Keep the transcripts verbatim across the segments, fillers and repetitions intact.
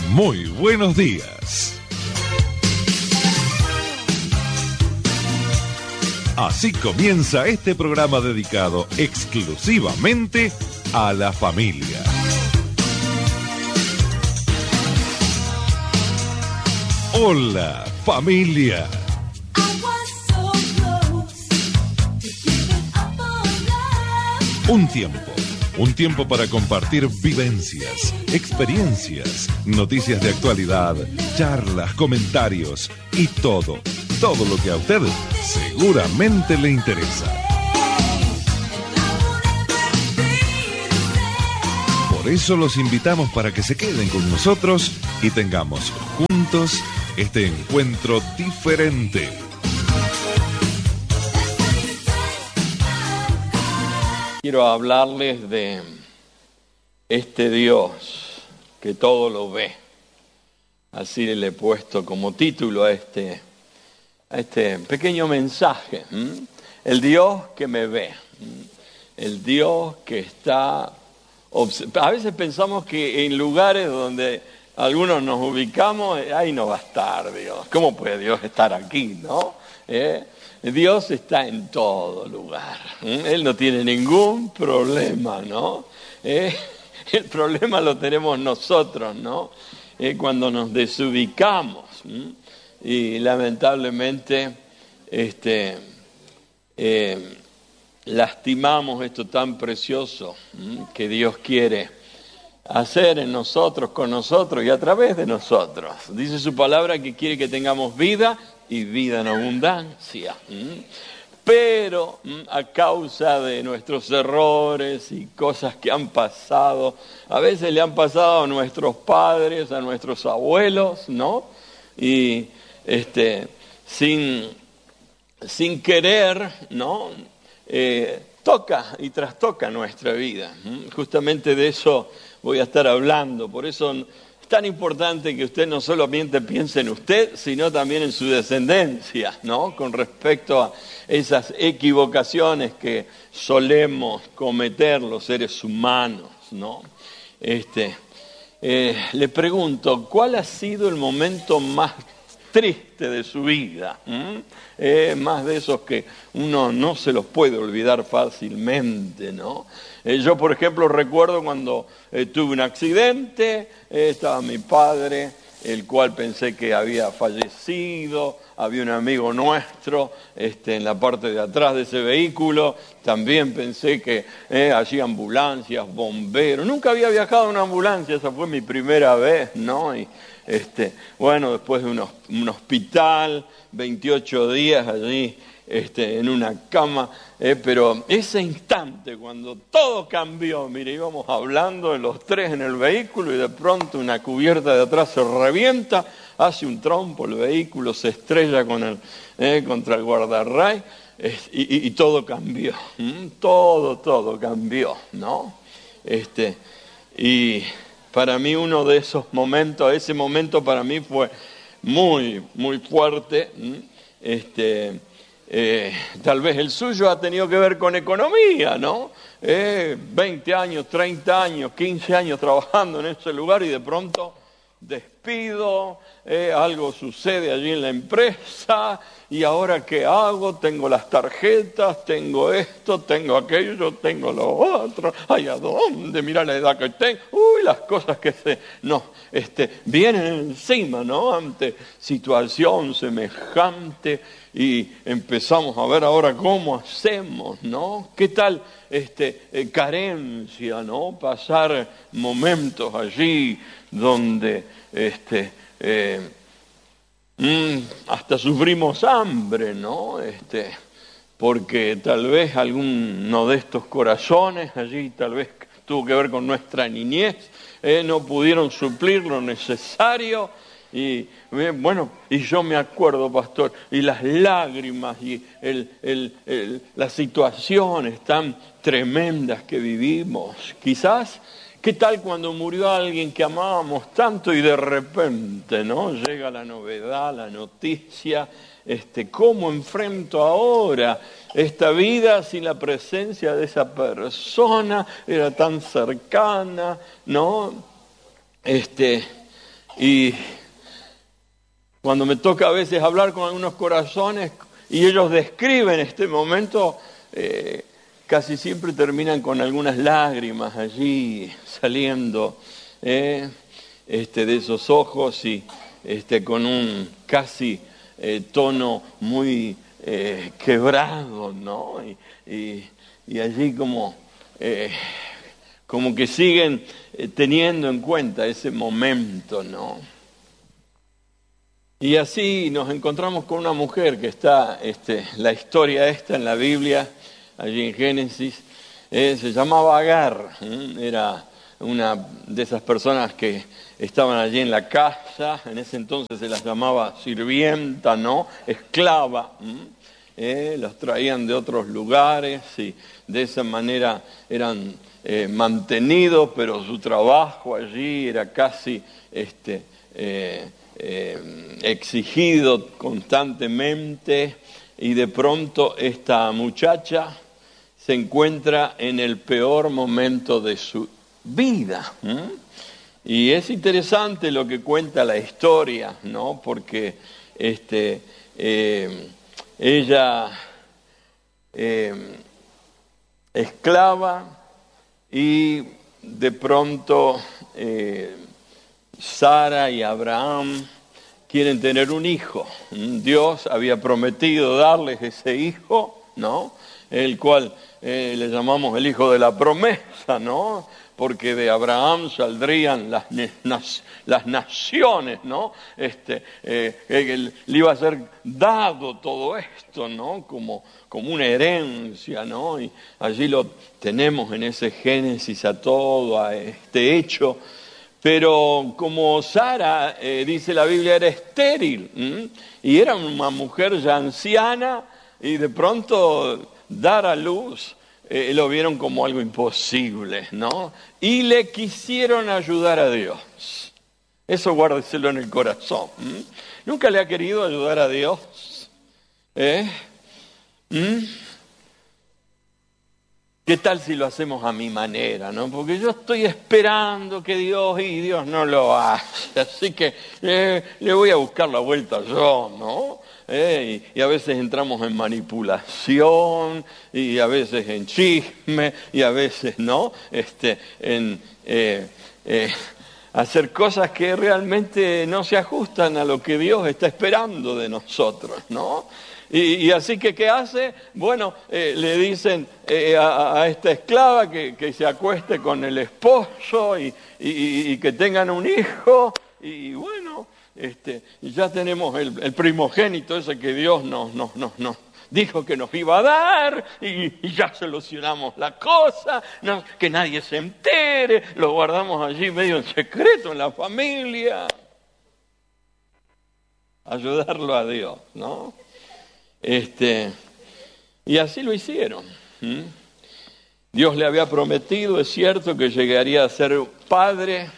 Muy buenos días. Así comienza este programa dedicado exclusivamente a la familia. Hola, familia. Un tiempo, un tiempo para compartir vivencias, experiencias, noticias de actualidad, charlas, comentarios y todo, todo lo que a usted seguramente le interesa. Por eso los invitamos para que se queden con nosotros y tengamos juntos este encuentro diferente. Quiero hablarles de este Dios que todo lo ve. Así le he puesto como título a este, a este pequeño mensaje. ¿Mm? El Dios que me ve. ¿Mm? El Dios que está... A veces pensamos que en lugares donde algunos nos ubicamos, ahí no va a estar Dios. ¿Cómo puede Dios estar aquí, no? ¿Eh? Dios está en todo lugar. ¿Eh? Él no tiene ningún problema, ¿no? ¿Eh? El problema lo tenemos nosotros, ¿no? ¿Eh? Cuando nos desubicamos. ¿Mm? Y lamentablemente, este, eh, lastimamos esto tan precioso, ¿m? que Dios quiere hacer en nosotros, con nosotros y a través de nosotros. Dice su palabra que quiere que tengamos vida y vida en abundancia. ¿m? Pero ¿m? a causa de nuestros errores y cosas que han pasado, a veces le han pasado a nuestros padres, a nuestros abuelos, ¿no? Y este, sin, sin querer, ¿no? Eh, toca y trastoca nuestra vida. ¿Mm? Justamente de eso voy a estar hablando. Por eso es tan importante que usted no solamente piense en usted, sino también en su descendencia, ¿no? Con respecto a esas equivocaciones que solemos cometer los seres humanos, ¿no? Este, eh, le pregunto, ¿cuál ha sido el momento más triste de su vida? ¿Mm? Eh, más de esos que uno no se los puede olvidar fácilmente, ¿no? Eh, yo, por ejemplo, recuerdo cuando eh, tuve un accidente, eh, estaba mi padre, el cual pensé que había fallecido, había un amigo nuestro este, en la parte de atrás de ese vehículo, también pensé que eh, allí ambulancias, bomberos, nunca había viajado en una ambulancia, esa fue mi primera vez, ¿no? Y, Este, bueno, después de un, un hospital, veintiocho días allí este, en una cama, eh, pero ese instante cuando todo cambió, mire, íbamos hablando de los tres en el vehículo y de pronto una cubierta de atrás se revienta, hace un trompo el vehículo, se estrella con el, eh, contra el guardarray eh, y, y, y todo cambió, ¿Mm? todo, todo cambió, ¿no? Este, y... Para mí uno de esos momentos, ese momento para mí fue muy, muy fuerte. Este, eh, tal vez el suyo ha tenido que ver con economía, ¿no? Eh, veinte años, treinta años, quince años trabajando en ese lugar y de pronto despido, eh, algo sucede allí en la empresa y ahora ¿qué hago? Tengo las tarjetas, tengo esto, tengo aquello, tengo lo otro, ay, ¿a dónde? Mira la edad que tengo, uy, las cosas que se no, este, vienen encima, ¿no? Ante situación semejante y empezamos a ver ahora cómo hacemos, ¿no? ¿Qué tal este, eh, carencia, ¿no? Pasar momentos allí donde este, eh, mm, hasta sufrimos hambre, ¿no? Este, porque tal vez alguno de estos corazones allí tal vez tuvo que ver con nuestra niñez, eh, no pudieron suplir lo necesario. Y bueno, y yo me acuerdo, pastor, y las lágrimas y el, el, el, las situaciones tan tremendas que vivimos. Quizás, ¿qué tal cuando murió alguien que amábamos tanto y de repente, ¿no? Llega la novedad, la noticia, este, ¿cómo enfrento ahora esta vida sin la presencia de esa persona? Era tan cercana, ¿no? Este... Y cuando me toca a veces hablar con algunos corazones y ellos describen este momento, eh, casi siempre terminan con algunas lágrimas allí saliendo eh, este, de esos ojos y este, con un casi eh, tono muy eh, quebrado, ¿no? Y, y, y allí como, eh, como que siguen eh, teniendo en cuenta ese momento, ¿no? Y así nos encontramos con una mujer que está, este, la historia esta en la Biblia, allí en Génesis, eh, se llamaba Agar, ¿eh? Era una de esas personas que estaban allí en la casa, en ese entonces se las llamaba sirvienta, ¿no? Esclava, ¿eh? Los traían de otros lugares y de esa manera eran eh, mantenidos, pero su trabajo allí era casi este, eh, eh, exigido constantemente, y de pronto esta muchacha se encuentra en el peor momento de su vida. ¿eh? Y es interesante lo que cuenta la historia, ¿no? Porque este, eh, ella, eh, esclava, y de pronto eh, Sara y Abraham quieren tener un hijo. Dios había prometido darles ese hijo, ¿no? El cual eh, le llamamos el hijo de la promesa, ¿no? Porque de Abraham saldrían las, las naciones, ¿no? Este, eh, eh, le iba a ser dado todo esto, ¿no? Como, como una herencia, ¿no? Y allí lo tenemos en ese Génesis a todo, a este hecho. Pero como Sara, eh, dice la Biblia, era estéril, ¿m? Y era una mujer ya anciana, y de pronto dar a luz, eh, lo vieron como algo imposible, ¿no? Y le quisieron ayudar a Dios. Eso guárdeselo en el corazón. ¿m? ¿Nunca le ha querido ayudar a Dios? ¿Eh? ¿Mm? ¿Qué tal si lo hacemos a mi manera, no? Porque yo estoy esperando que Dios, y Dios no lo hace, así que eh, le voy a buscar la vuelta yo, ¿no? Eh, y, y a veces entramos en manipulación, y a veces en chisme, y a veces, ¿no? Este, en eh, eh, hacer cosas que realmente no se ajustan a lo que Dios está esperando de nosotros, ¿no? Y, y así que, ¿qué hace? Bueno, eh, le dicen eh, a, a esta esclava que, que se acueste con el esposo y, y, y que tengan un hijo. Y bueno, este, ya tenemos el, el primogénito ese que Dios nos, nos, nos, nos dijo que nos iba a dar, y, y ya solucionamos la cosa, no, que nadie se entere, lo guardamos allí medio en secreto en la familia. Ayudarlo a Dios, ¿no? Este, y así lo hicieron. ¿Mm? Dios le había prometido, es cierto, que llegaría a ser padre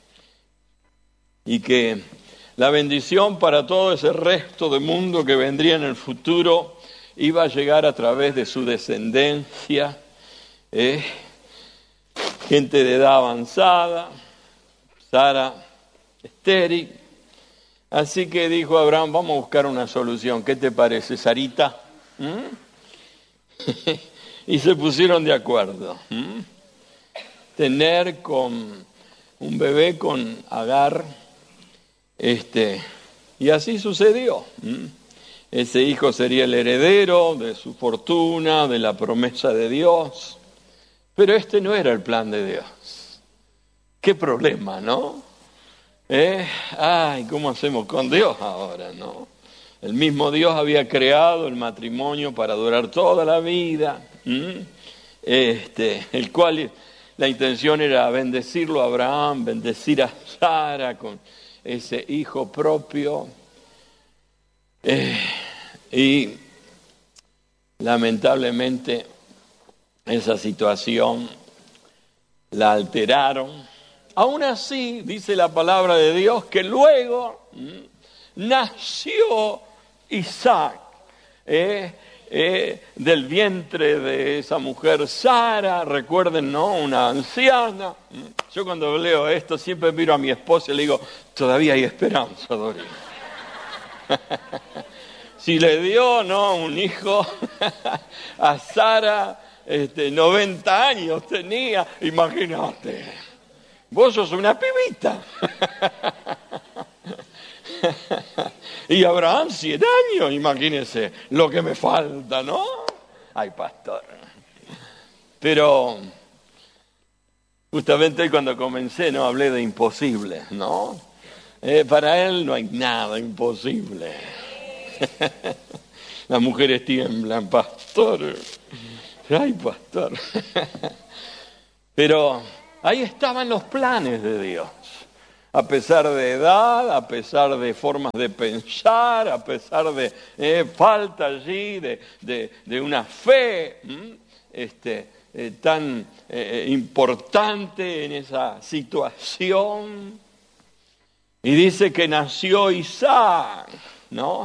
y que la bendición para todo ese resto de mundo que vendría en el futuro iba a llegar a través de su descendencia, ¿eh? Gente de edad avanzada, Sara estéril. Así que dijo Abraham, vamos a buscar una solución. ¿Qué te parece, Sarita? ¿Mm? Y se pusieron de acuerdo. ¿Mm? Tener con un bebé con Agar, este, y así sucedió. ¿Mm? Ese hijo sería el heredero de su fortuna, de la promesa de Dios. Pero este no era el plan de Dios. Qué problema, ¿no? ¿Eh? Ay, ¿cómo hacemos con Dios ahora, no? El mismo Dios había creado el matrimonio para durar toda la vida, ¿m? este, el cual la intención era bendecirlo a Abraham, bendecir a Sara con ese hijo propio, eh, y lamentablemente esa situación la alteraron. Aún así, dice la palabra de Dios, que luego ¿m? nació Isaac, ¿eh? eh, del vientre de esa mujer Sara, recuerden, ¿no? Una anciana. Yo cuando leo esto siempre miro a mi esposa y le digo, todavía hay esperanza, Dori. Si le dio, ¿no? Un hijo a Sara, este, noventa años tenía, imagínate. Vos sos una pibita. Y Abraham, siete años, imagínese lo que me falta, ¿no? Ay, pastor. Pero justamente hoy cuando comencé, no hablé de imposible, ¿no? Eh, para él no hay nada imposible. Las mujeres tiemblan, pastor. Ay, pastor. Pero ahí estaban los planes de Dios. A pesar de edad, a pesar de formas de pensar, a pesar de eh, falta allí de, de, de una fe este, eh, tan eh, importante en esa situación. Y dice que nació Isaac, ¿no?